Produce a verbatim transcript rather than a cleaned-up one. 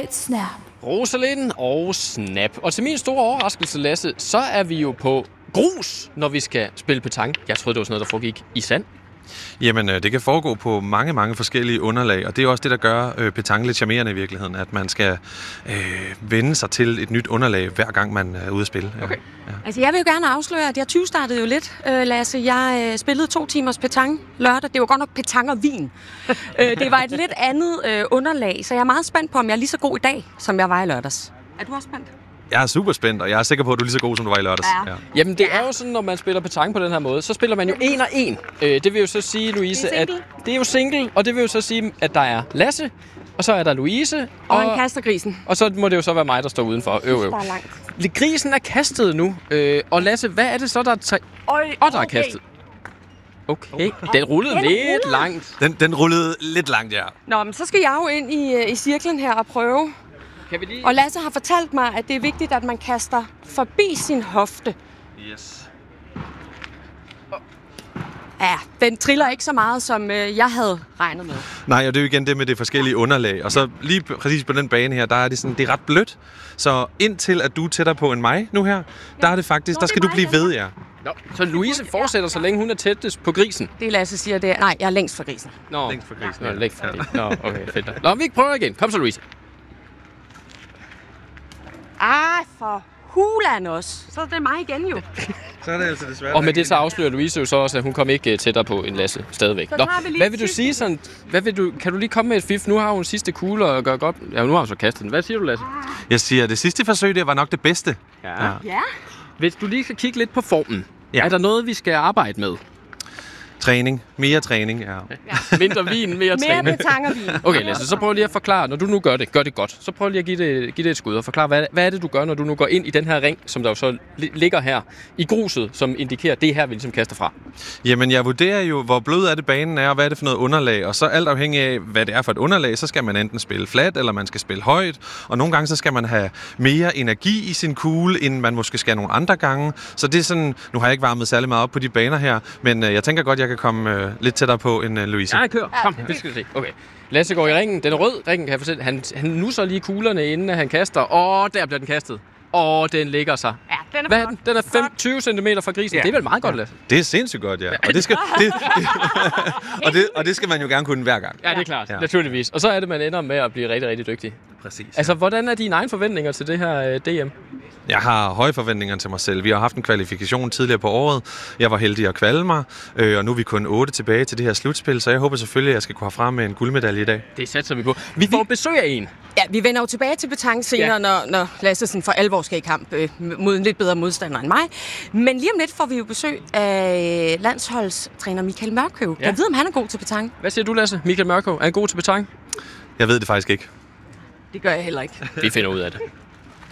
et snap. Rosalind og Snap. Og til min store overraskelse, Lasse, så er vi jo på grus, når vi skal spille petanque. Jeg troede, det var sådan noget, der foregik i sand. Jamen, det kan foregå på mange, mange forskellige underlag, og det er også det, der gør øh, petanque lidt charmerende i virkeligheden, at man skal øh, vende sig til et nyt underlag, hver gang man er ude at spille. Okay. Ja. Altså, jeg vil jo gerne afsløre, at jeg tyve-startede jo lidt, øh, Lasse. Jeg øh, spillede to timers petanque lørdag. Det var godt nok petanque og vin. øh, det var et lidt andet øh, underlag, så jeg er meget spændt på, om jeg er lige så god i dag, som jeg var i lørdags. Er du også spændt? Jeg er super spændt, og jeg er sikker på, at du er lige så god, som du var i lørdags. Ja. Ja. Jamen, det er jo sådan, når man spiller petanque på den her måde, så spiller man jo en og en. Øh, det vil jo så sige, Louise, det at det er jo single, og det vil jo så sige, at der er Lasse, og så er der Louise. Og, og en kaster grisen. Og så må det jo så være mig, der står udenfor. Øv, øv. Der er langt. Grisen er kastet nu. Øh, og Lasse, hvad er det så, der er... T- Øj, og der er okay. kastet. Okay, den rullede Den lidt ruller. langt. Den, den rullede lidt langt, ja. Nå, men så skal jeg jo ind i, øh, i cirklen her og prøve. Kan vi lige... Og Lasse har fortalt mig, at det er vigtigt, at man kaster forbi sin hofte. Yes. Ja, den triller ikke så meget, som øh, jeg havde regnet med. Nej, og det er jo igen det med det forskellige underlag. Og så lige præcis på den bane her, der er det sådan, det er ret blødt. Så indtil at du er tættere på end mig nu her, ja. der er det faktisk, Nå, der det skal er du mig, blive den ved, ja. Nå, så Louise fortsætter, så længe hun er tættest på grisen. Det Lasse siger, det er... Nej, jeg er længst fra grisen. Nå, Længst fra grisen, Nå, ja. længst fra grisen. Nå, okay, fedt. Nå, vi prøver igen. Kom så, Louise. Ah, for hulan også. Så er det mig igen jo. Så er det altså desværre. Og med det så afslører Louise jo så også, at hun kom ikke tættere på en Lasse stadigvæk. Så Nå, tager vi lige hvad vil du et sige sådan... Hvad vil du, kan du lige komme med et fif? Nu har hun sidste kugle og gør godt... Ja, nu har hun så kastet den. Hvad siger du, Lasse? Jeg siger, at det sidste forsøg, det var nok det bedste. Ja. Ja. Hvis du lige skal kigge lidt på formen. Ja. Er der noget, vi skal arbejde med? Træning. Mere træning, ja. Mindre vin, mere Mere træning. petanque og vin. Okay, Lasse, så prøv lige at forklare, når du nu gør det, gør det godt. Så prøv lige at give det, give det et skud og forklare, hvad, hvad er det, du gør, når du nu går ind i den her ring, som der jo så li- ligger her i gruset, som indikerer, det er her, vi ligesom kaster fra. Jamen, jeg vurderer jo, hvor blød er det banen er, og hvad er det for noget underlag. Og så alt afhængig af, hvad det er for et underlag, så skal man enten spille flat, eller man skal spille højt. Og nogle gange, så skal man have mere energi i sin kugle, end man måske skal nogle andre gange. Så det er sådan, nu har jeg ikke varmet særlig meget op på de baner her, men øh, jeg tænker godt, jeg kan komme øh, lidt tættere på end øh, Louise. Ja, kør. Kom, det skal vi se. Okay. Lasse går i ringen. Den er rød. Ringen kan jeg fortælle. Han, han nusser lige kuglerne, inden han kaster. Og der bliver den kastet. Og den ligger sig. Ja, den er Hvad er flot. den? Den er fem, tyve centimeter fra grisen. Ja. Det er vel meget godt, Lasse? Det er sindssygt godt, ja. Og det skal, det, det, og, det, og det skal man jo gerne kunne hver gang. Ja, det er klart. Ja. Naturligvis. Og så er det, man ender med at blive rigtig, rigtig dygtig. Præcis. Altså, hvordan er dine egne forventninger til det her uh, D M? Jeg har høje forventninger til mig selv. Vi har haft en kvalifikation tidligere på året. Jeg var heldig at kvalde mig, øh, og nu er vi kun otte tilbage til det her slutspil, så jeg håber selvfølgelig, at jeg skal kunne have frem med en guldmedalje i dag. Det satser vi på. Vi får besøg af en. Ja, vi vender jo tilbage til petanque senere, Ja. ja. når, når Lasse sådan for alvor skal i kamp øh, mod en lidt bedre modstander end mig. Men lige om lidt får vi jo besøg af landsholdstræner Michael Mørkøv. Ja. Jeg ved, om han er god til petanque. Hvad siger du, Lasse? Michael Mørkøv, er han god til petanque? Jeg ved det faktisk ikke. Det gør jeg heller ikke. Vi finder ud af det.